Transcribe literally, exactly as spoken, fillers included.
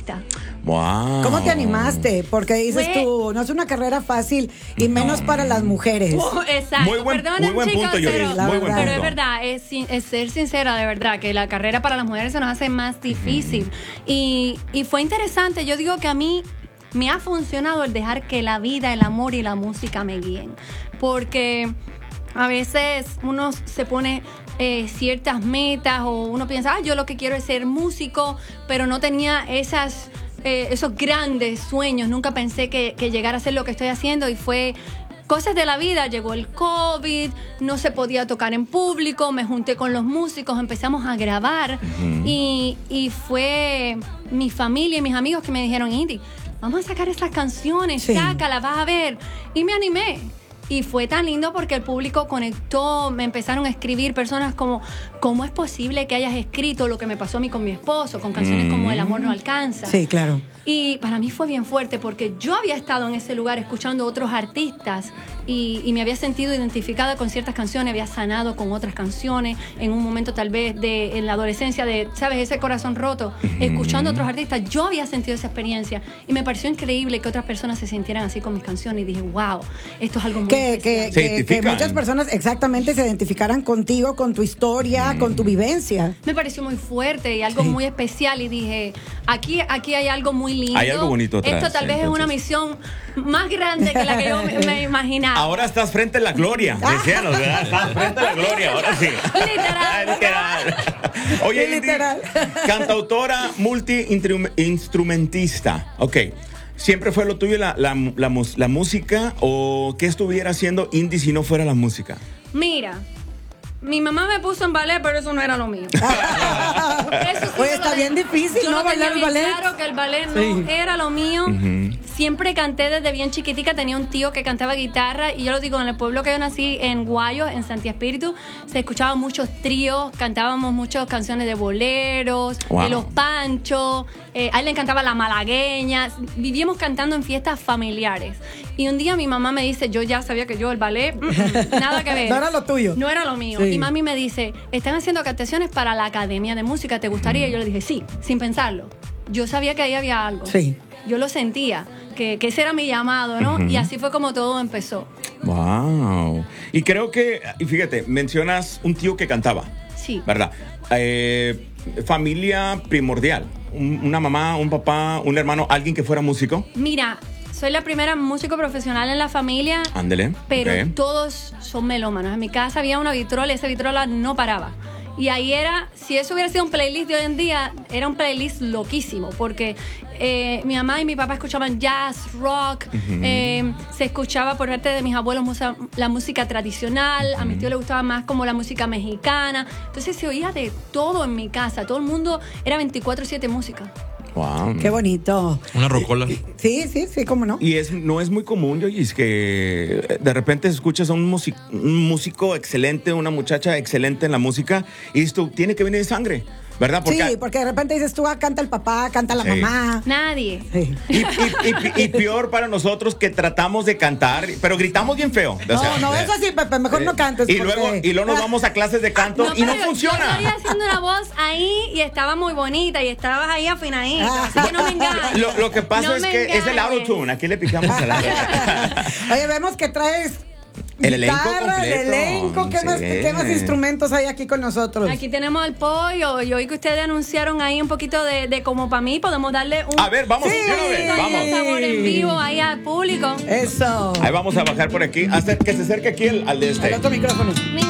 solista. Wow. ¿Cómo te animaste? Porque dices Fue- tú, no es una carrera fácil y menos para las mujeres. Oh, exacto. Muy buen- Perdonen, muy buen chicos, punto, Yuri, pero, muy buen pero punto. es verdad, es, sin- es ser sincera, de verdad, que la carrera para las mujeres se nos hace más difícil. Y, y fue interesante. Yo digo que a mí me ha funcionado el dejar que la vida, el amor y la música me guíen. Porque a veces uno se pone eh, ciertas metas o uno piensa, ah, yo lo que quiero es ser músico, pero no tenía esas... Eh, esos grandes sueños, nunca pensé que, que llegara a ser lo que estoy haciendo y fue cosas de la vida, llegó el COVID, no se podía tocar en público, me junté con los músicos, empezamos a grabar uh-huh. y, y fue mi familia y mis amigos que me dijeron, Indy, vamos a sacar estas canciones, sí. sácalas, vas a ver, y me animé. Y fue tan lindo porque el público conectó, me empezaron a escribir personas como, ¿cómo es posible que hayas escrito lo que me pasó a mí con mi esposo, con canciones mm. como El amor no alcanza? Sí, claro. Y para mí fue bien fuerte porque yo había estado en ese lugar escuchando otros artistas y, y me había sentido identificada con ciertas canciones, había sanado con otras canciones en un momento tal vez de en la adolescencia de, ¿sabes? Ese corazón roto, mm. escuchando a otros artistas. Yo había sentido esa experiencia y me pareció increíble que otras personas se sintieran así con mis canciones y dije, wow, esto es algo muy que, que, que, que muchas personas exactamente se identificaran contigo, con tu historia, mm. con tu vivencia. Me pareció muy fuerte y algo sí. muy especial y dije, aquí, aquí hay algo muy lindo. Hay algo bonito atrás. Esto tal vez entonces. es una misión más grande que la que yo me, me imaginaba. Ahora estás frente a la gloria, decíanos, ¿verdad? Estás frente a la gloria, ahora sí. Literal. Literal. Oye, literal. Indy, cantautora, multi-instrumentista. Ok. ¿Siempre fue lo tuyo la, la, la, la música o qué estuviera haciendo Indy si no fuera la música? Mira, mi mamá me puso en ballet, pero eso no era lo mío. Eso sí Oye, está bien difícil, yo ¿no? Bailar el ballet. Claro que el ballet no sí. era lo mío. Uh-huh. Siempre canté desde bien chiquitica. Tenía un tío que cantaba guitarra. Y yo lo digo, en el pueblo que yo nací, en Guayos, en Santi Espíritu, se escuchaban muchos tríos. Cantábamos muchas canciones de boleros, wow. de los Panchos. Eh, a él le encantaba la malagueña. Vivíamos cantando en fiestas familiares. Y un día mi mamá me dice, yo ya sabía que yo el ballet, mm, nada que ver. No era lo tuyo. No era lo mío. Sí. Y mami me dice, están haciendo captaciones para la Academia de Música, ¿te gustaría? Y yo le dije, sí, sin pensarlo. Yo sabía que ahí había algo. Sí. Yo lo sentía, que, que ese era mi llamado, ¿no? Uh-huh. Y así fue como todo empezó. Wow. Y creo que, y fíjate, mencionas un tío que cantaba. Sí. ¿Verdad? Eh, familia primordial. Un, una mamá, un papá, un hermano, alguien que fuera músico. Mira, soy la primera músico profesional en la familia. Ándele. Pero okay. todos son melómanos. En mi casa había una vitrola y esa vitrola no paraba. Y ahí era, si eso hubiera sido un playlist de hoy en día, era un playlist loquísimo, porque eh, mi mamá y mi papá escuchaban jazz, rock, uh-huh. eh, se escuchaba por parte de mis abuelos musa, la música tradicional, uh-huh. a mi tío le gustaba más como la música mexicana, entonces se oía de todo en mi casa, todo el mundo era veinticuatro siete música. Wow. Qué bonito. Una rocola. Sí, sí, sí, cómo no. Y es, no es muy común, yo, y es que de repente escuchas a un, music, un músico excelente, una muchacha excelente en la música, y esto tiene que venir de sangre, ¿verdad? Porque, sí, porque de repente dices tú, ah, canta el papá, canta la sí. mamá. Nadie. Sí. Y, y, y, y peor para nosotros que tratamos de cantar, pero gritamos bien feo. No, o sea, no, eso sí, Pepe, mejor eh, no cantes. Y porque... luego, y luego nos vamos a clases de canto no, y no yo, funciona. Yo estoy haciendo una voz ahí y estaba muy bonita y estabas ahí afinadita, ah. así que no me engañes. Lo, lo que pasa no es que engañes. Es el autotune, aquí le picamos a la Oye, vemos que traes el elenco guitarra, completo. El elenco, ¿qué, sí. más, ¿qué más instrumentos hay aquí con nosotros? Aquí tenemos el pollo. Y hoy que ustedes anunciaron ahí un poquito de, de como para mí, podemos darle un... A ver, vamos, sí, a ver, vamos. sabor en vivo ahí al público. Eso. Ahí vamos a bajar por aquí, hasta que se acerque aquí el, al de este. Al otro micrófono. Mira.